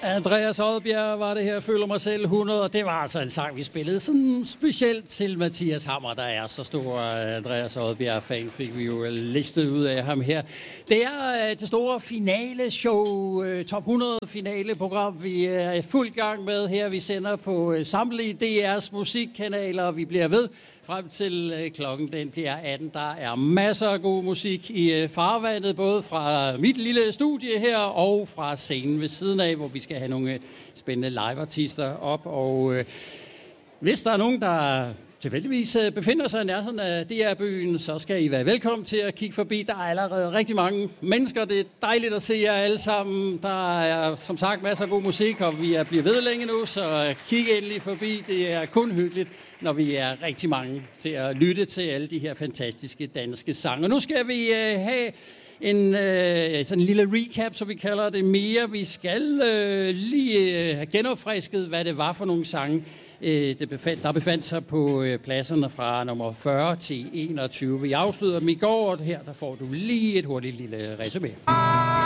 Andreas Odbjerg var det her, føler mig selv 100, og det var altså en sang, vi spillede sådan specielt til Mathias Hammer, der er så stor Andreas Odbjerg-fan, fik vi jo listet ud af ham her. Det er det store finale-show, top 100 finale-program, vi er i fuld gang med her. Vi sender på samtlige DR's musikkanaler, og vi bliver ved frem til klokken den bliver 18. Der er masser af god musik i farvandet, både fra mit lille studie her og fra scenen ved siden af, hvor vi skal have nogle spændende live-artister op. Og hvis der er nogen, der tilfældigvis befinder sig i nærheden af DR-byen, så skal I være velkommen til at kigge forbi. Der er allerede rigtig mange mennesker. Det er dejligt at se jer alle sammen. Der er som sagt masser af god musik, og vi bliver ved længe nu, så kig endelig forbi. Det er kun hyggeligt, når vi er rigtig mange til at lytte til alle de her fantastiske danske sange. Nu skal vi have sådan en lille recap, så vi kalder det mere. Vi skal lige have genopfrisket, hvad det var for nogle sange, der befandt sig på pladserne fra nummer 40 til 21. Vi afslutter dem i går, og her der får du lige et hurtigt lille resumé.